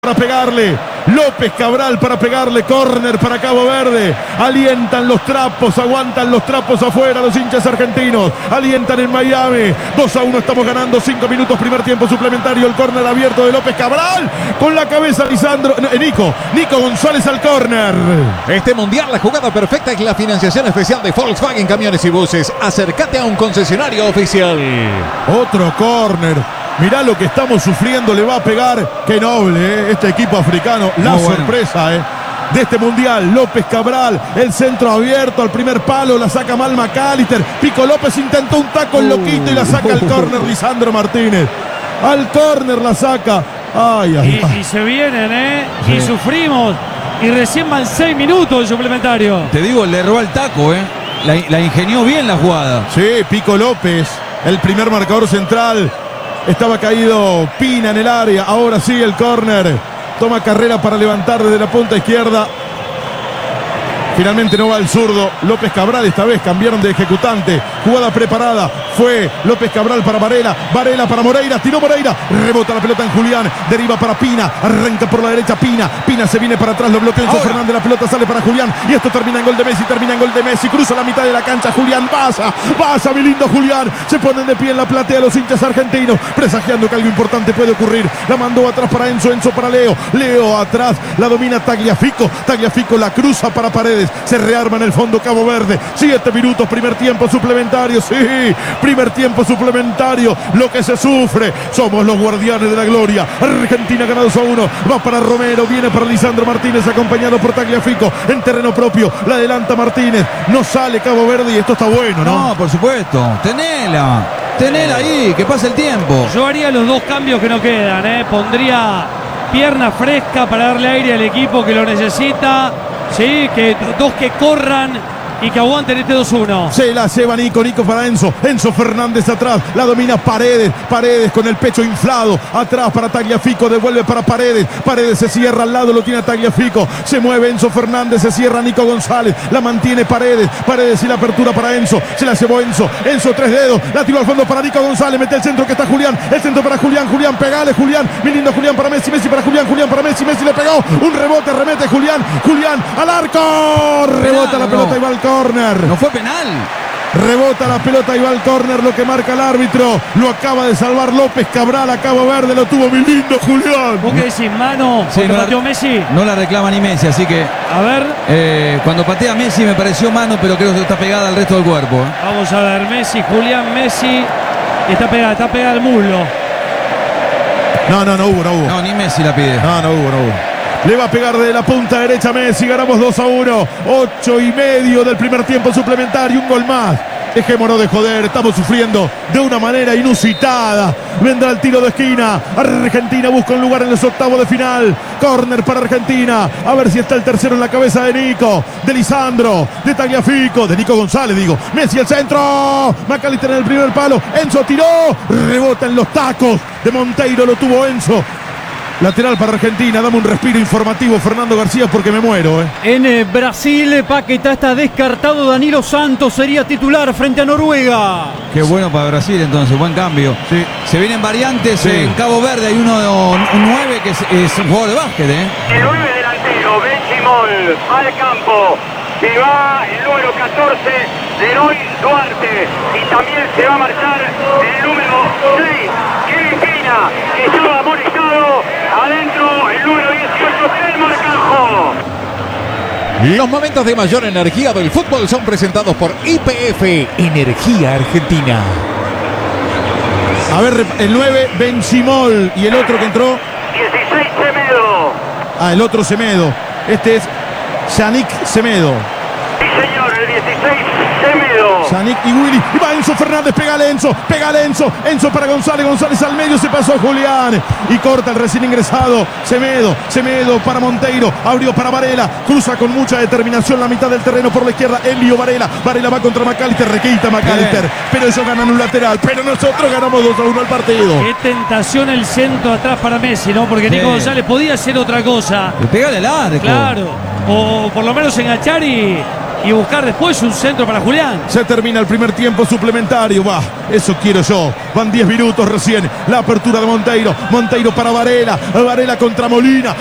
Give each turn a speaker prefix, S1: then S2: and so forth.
S1: para pegarle, López Cabral para pegarle, córner para Cabo Verde, alientan los trapos, aguantan los trapos afuera los hinchas argentinos, alientan en Miami, 2-1 estamos ganando, 5 minutos, primer tiempo suplementario, el córner abierto de López Cabral, con la cabeza Lisandro, Nico González al córner.
S2: Este mundial, la jugada perfecta es la financiación especial de Volkswagen Camiones y Buses. Acércate a un concesionario oficial.
S1: Otro córner. Mirá lo que estamos sufriendo, le va a pegar. Qué noble, este equipo africano. La sorpresa, de este mundial. López Cabral, el centro abierto al primer palo, la saca mal McAllister. Pico López intentó un taco en loquito y la saca al córner Lisandro Martínez. Al córner la saca.
S3: Y se vienen, sí. Y sufrimos. Y recién van 6 minutos de suplementario.
S4: Te digo, le erró al taco, La ingenió bien la jugada.
S1: Sí, Pico López, el primer marcador central. Estaba caído Pina en el área. Ahora sí el córner. Toma carrera para levantar desde la punta izquierda. Finalmente no va el zurdo. López Cabral, esta vez cambiaron de ejecutante. Jugada preparada. Fue López Cabral para Varela. Varela para Moreira. Tiró Moreira. Rebota la pelota en Julián. Deriva para Pina. Arranca por la derecha Pina. Pina se viene para atrás. Lo bloquea Enzo Fernández. La pelota sale para Julián. Y esto termina en gol de Messi. Termina en gol de Messi. Cruza la mitad de la cancha. Julián pasa. Pasa, mi lindo Julián. Se ponen de pie en la platea los hinchas argentinos. Presagiando que algo importante puede ocurrir. La mandó atrás para Enzo. Enzo para Leo. Leo atrás. La domina Tagliafico. Tagliafico la cruza para Paredes. Se rearma en el fondo Cabo Verde. 7 minutos, primer tiempo suplementario. Sí, primer tiempo suplementario. Lo que se sufre. Somos los guardianes de la gloria. Argentina gana 2-1. Va para Romero. Viene para Lisandro Martínez acompañado por Tagliafico. En terreno propio. La adelanta Martínez. No sale Cabo Verde y esto está bueno, ¿no?
S4: No, por supuesto. Tenela ahí. Que pase el tiempo.
S3: Yo haría los 2 cambios que no quedan, Pondría pierna fresca para darle aire al equipo que lo necesita. Sí, que 2 que corran y que aguanten este 2-1.
S1: Se la lleva Nico para Enzo. Enzo Fernández atrás. La domina Paredes. Paredes con el pecho inflado. Atrás para Tagliafico. Devuelve para Paredes. Paredes se cierra al lado. Lo tiene Tagliafico. Se mueve Enzo Fernández. Se cierra Nico González. La mantiene Paredes. Paredes y la apertura para Enzo. Se la llevó Enzo. Enzo 3 dedos. La tiró al fondo para Nico González. Mete el centro que está Julián. El centro para Julián. Julián, pegale Julián. Mi lindo Julián para Messi. Messi para Julián. Julián para Messi. Messi le pegó. Un rebote. Remete Julián. Julián al arco. Rebota la pelota y va al córner.
S4: No fue penal.
S1: Rebota la pelota y va al córner, lo que marca el árbitro. Lo acaba de salvar López Cabral a Cabo Verde. Lo tuvo mi lindo Julián.
S3: ¿Vos qué decís, mano?
S4: Sí,
S3: ¿Cuando pateó Messi?
S4: No la reclama ni Messi, así que...
S3: A ver.
S4: Cuando patea Messi me pareció mano, pero creo que está pegada al resto del cuerpo.
S3: Vamos a ver, Messi, Julián Messi. Está pegada al muslo.
S1: No hubo.
S4: No, ni Messi la pide.
S1: No hubo. Le va a pegar de la punta derecha Messi. Ganamos 2-1. 8:30 del primer tiempo suplementario. Un gol más. Dejémonos de joder. Estamos sufriendo de una manera inusitada. Vendrá el tiro de esquina. Argentina busca un lugar en los octavos de final. Córner para Argentina. A ver si está el tercero en la cabeza de Nico. De Lisandro. De Tagliafico. De Nico González, digo. Messi el centro. McAllister en el primer palo. Enzo tiró. Rebota en los tacos de Monteiro. Lo tuvo Enzo. Lateral para Argentina, dame un respiro informativo, Fernando García, porque me muero.
S5: En Brasil, Paquetá está descartado. Danilo Santos sería titular frente a Noruega.
S4: Qué bueno para Brasil entonces, buen cambio.
S1: Sí.
S4: Se vienen variantes, sí. En Cabo Verde hay un 9 que es un jugador de básquet.
S6: El 9 delantero, Benchimol, al campo. Y va el número 14, Leroy Duarte. Y también se va a marchar el número 6, Kevin Pina, que estaba amonestado. Adentro el número 18, Telmo Arcajo.
S2: Los momentos de mayor energía del fútbol son presentados por YPF Energía Argentina.
S1: A ver, el 9, Benchimol. Y el otro que entró.
S6: 16, Semedo.
S1: El otro Semedo. Este es Yannick Semedo.
S6: Sí, señor, el 16, Semedo.
S1: Yannick y Willy. Y va Enzo Fernández, pégale Enzo. Enzo para González. González al medio, se pasó Julián. Y corta el recién ingresado. Semedo para Monteiro. Abrió para Varela. Cruza con mucha determinación la mitad del terreno por la izquierda. Elio Varela. Varela va contra McAllister. Requita McAllister. Pero ellos ganan un lateral. Pero nosotros ganamos 2-1 al partido.
S3: Qué tentación el centro atrás para Messi, ¿no? Porque Nico González podía hacer otra cosa.
S4: Pégale al arco.
S3: Claro. O por lo menos enganchar y y buscar después un centro para Julián.
S1: Se termina el primer tiempo suplementario. Va, eso quiero yo. Van 10 minutos recién. La apertura de Monteiro. Monteiro para Varela. Varela contra Molina.